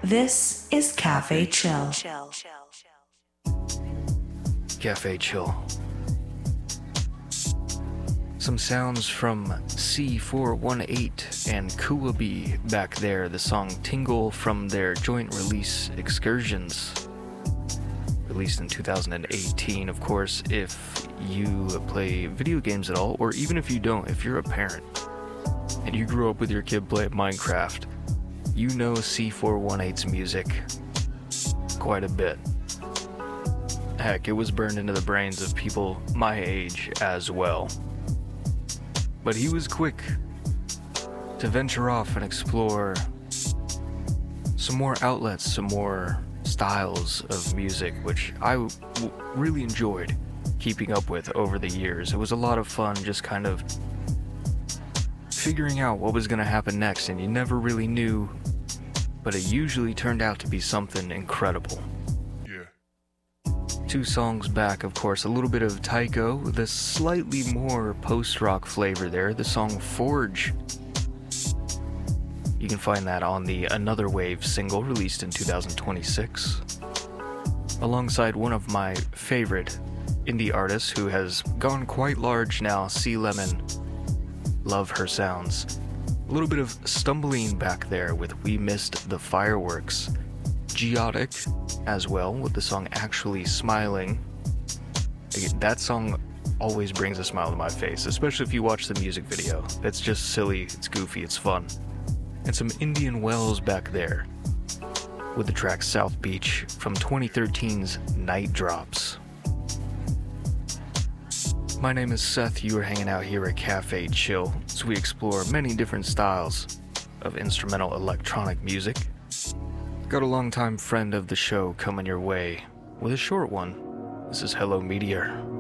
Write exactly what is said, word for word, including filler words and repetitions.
This is Cafe Chill. Cafe Chill. Some sounds from C four one eight and Kuwabi back there, the song Tingle from their joint release Excursions, released in two thousand eighteen. Of course, if you play video games at all, or even if you don't, if you're a parent and you grew up with your kid playing Minecraft, you know C four one eight's music quite a bit. Heck, it was burned into the brains of people my age as well. But he was quick to venture off and explore some more outlets, some more styles of music, which I w- really enjoyed keeping up with over the years. It was a lot of fun just kind of figuring out what was going to happen next, and you never really knew, but it usually turned out to be something incredible. Two songs back, of course, a little bit of Tycho with a slightly more post-rock flavor there, the song Forge. You can find that on the Another Wave single released in two thousand twenty-six, alongside one of my favorite indie artists who has gone quite large now, Sea Lemon. Love her sounds. A little bit of Stumbling back there with We Missed the Fireworks. Geotic as well with the song Actually Smiling. Again, that song always brings a smile to my face, especially if you watch the music video. It's just silly, it's goofy, it's fun. And some Indian Wells back there with the track South Beach from twenty thirteen's Night Drops. My name is Seth. You are hanging out here at Cafe Chill as we explore many different styles of instrumental electronic music. Got a longtime friend of the show coming your way with a short one. This is Hello Meteor.